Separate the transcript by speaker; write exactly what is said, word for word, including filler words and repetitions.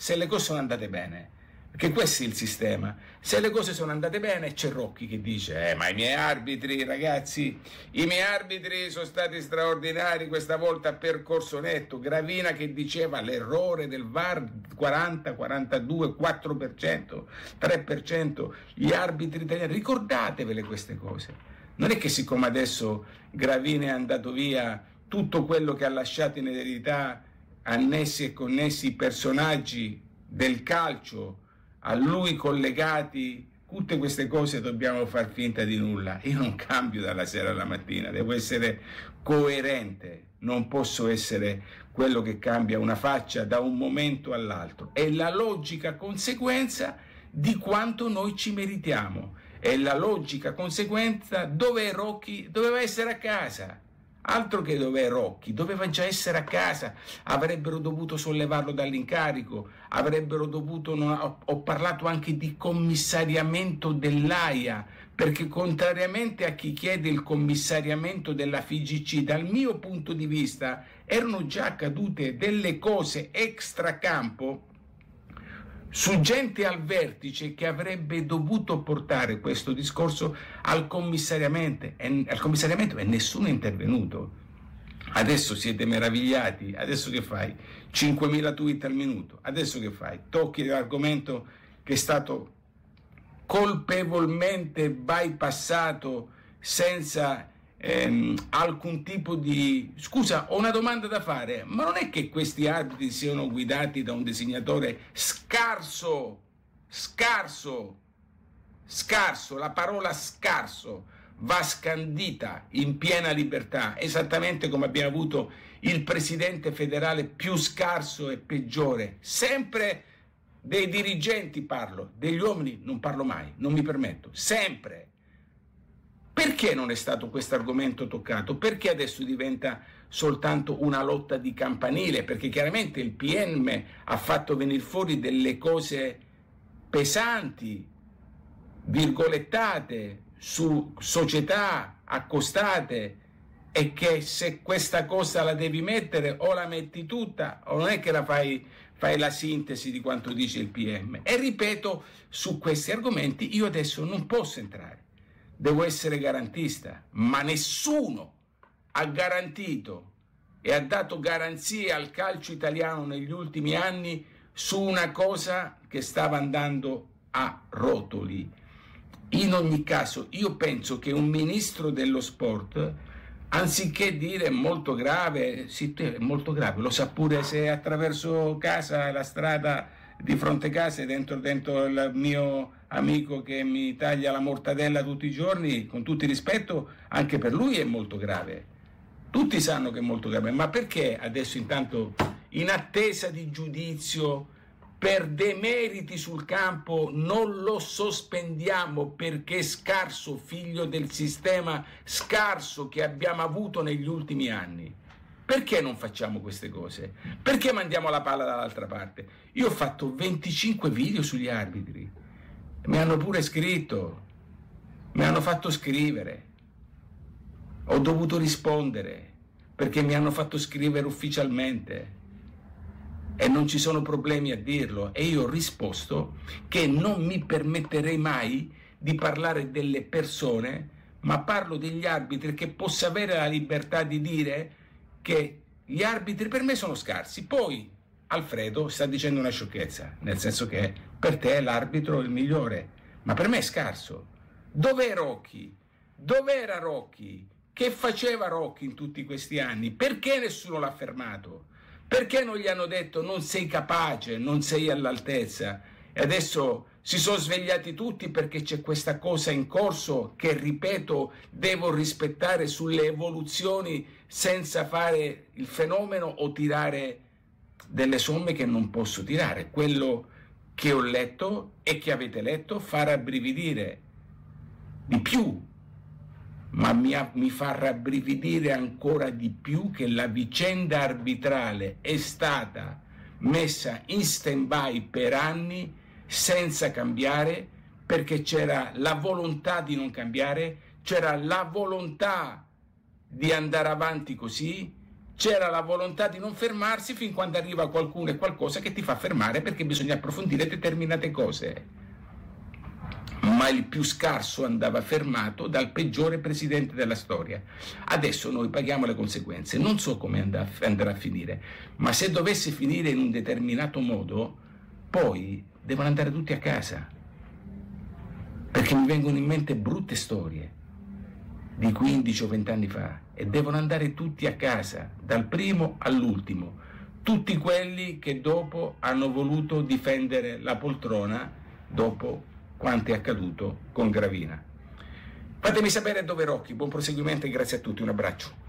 Speaker 1: se le cose sono andate bene, perché questo è il sistema. Se le cose sono andate bene, c'è Rocchi che dice eh, ma i miei arbitri, ragazzi, i miei arbitri sono stati straordinari questa volta a percorso netto. Gravina che diceva l'errore del V A R quaranta, quarantadue, quattro per cento, tre per cento, gli arbitri italiani, ricordatevele queste cose. Non è che siccome adesso Gravina è andato via, tutto quello che ha lasciato in eredità annessi e connessi personaggi del calcio a lui collegati, tutte queste cose dobbiamo far finta di nulla. Io non cambio dalla sera alla mattina, devo essere coerente, non posso essere quello che cambia una faccia da un momento all'altro. È la logica conseguenza di quanto noi ci meritiamo, è la logica conseguenza dove Rocchi doveva essere a casa. Altro che dov'è Rocchi, doveva già essere a casa, avrebbero dovuto sollevarlo dall'incarico, avrebbero dovuto, no, ho parlato anche di commissariamento dell'AIA, perché contrariamente a chi chiede il commissariamento della F I G C, dal mio punto di vista erano già accadute delle cose extracampo su gente al vertice che avrebbe dovuto portare questo discorso al commissariamento e, al commissariamento e nessuno è intervenuto. Adesso siete meravigliati, adesso che fai? cinquemila tweet al minuto, adesso che fai? Tocchi l'argomento che è stato colpevolmente bypassato senza ehm, alcun tipo di... Scusa, ho una domanda da fare, ma non è che questi arbitri siano guidati da un designatore scarso, scarso, scarso, la parola scarso va scandita in piena libertà, esattamente come abbiamo avuto il presidente federale più scarso e peggiore, sempre dei dirigenti parlo, degli uomini non parlo mai, non mi permetto, sempre. Perché non è stato questo argomento toccato? Perché adesso diventa soltanto una lotta di campanile? Perché chiaramente il P M ha fatto venire fuori delle cose pesanti, virgolettate, su società accostate, e che se questa cosa la devi mettere o la metti tutta o non è che la fai, fai la sintesi di quanto dice il P M. E ripeto, su questi argomenti io adesso non posso entrare. Devo essere garantista, ma nessuno ha garantito e ha dato garanzie al calcio italiano negli ultimi anni su una cosa che stava andando a rotoli. In ogni caso, io penso che un ministro dello sport, anziché dire molto grave, sì, è molto grave, lo sa pure se attraverso casa, la strada di fronte a casa, dentro, dentro il mio amico che mi taglia la mortadella tutti i giorni, con tutto il rispetto, anche per lui è molto grave. Tutti sanno che è molto grave, ma perché adesso intanto, in attesa di giudizio per demeriti sul campo, non lo sospendiamo perché è scarso, figlio del sistema scarso che abbiamo avuto negli ultimi anni? Perché non facciamo queste cose? Perché mandiamo la palla dall'altra parte? Io ho fatto venticinque video sugli arbitri, mi hanno pure scritto, mi hanno fatto scrivere, ho dovuto rispondere perché mi hanno fatto scrivere ufficialmente e non ci sono problemi a dirlo, e io ho risposto che non mi permetterei mai di parlare delle persone, ma parlo degli arbitri, che possa avere la libertà di dire che gli arbitri per me sono scarsi. Poi Alfredo sta dicendo una sciocchezza, nel senso che per te l'arbitro è il migliore, ma per me è scarso. Dov'è Rocchi? Dov'era Rocchi? Che faceva Rocchi in tutti questi anni? Perché nessuno l'ha fermato? Perché non gli hanno detto non sei capace, non sei all'altezza? E adesso si sono svegliati tutti perché c'è questa cosa in corso che, ripeto, devo rispettare sulle evoluzioni senza fare il fenomeno o tirare delle somme che non posso tirare. Quello che ho letto e che avete letto fa rabbrividire di più, ma mi, ha, mi fa rabbrividire ancora di più che la vicenda arbitrale è stata messa in stand-by per anni senza cambiare, perché c'era la volontà di non cambiare, c'era la volontà di andare avanti così, c'era la volontà di non fermarsi fin quando arriva qualcuno e qualcosa che ti fa fermare, perché bisogna approfondire determinate cose. Ma il più scarso andava fermato dal peggiore presidente della storia. Adesso noi paghiamo le conseguenze. Non so come andrà a finire, ma se dovesse finire in un determinato modo, poi devono andare tutti a casa, perché mi vengono in mente brutte storie di quindici o venti anni fa, e devono andare tutti a casa, dal primo all'ultimo, tutti quelli che dopo hanno voluto difendere la poltrona dopo quanto è accaduto con Gravina. Fatemi sapere dove Rocchi, buon proseguimento e grazie a tutti, un abbraccio.